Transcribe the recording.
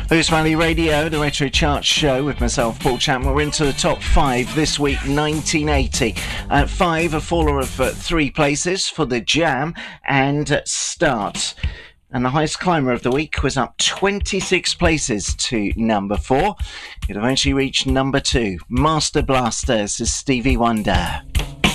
Boost Valley Radio, the Retro Chart Show with myself, Paul Chapman. We're into the top 5 this week, 1980. At 5, a faller of 3 places for The Jam and Start. And the highest climber of the week was up 26 places to number 4. It eventually reached number 2. Master Blasters is Stevie Wonder.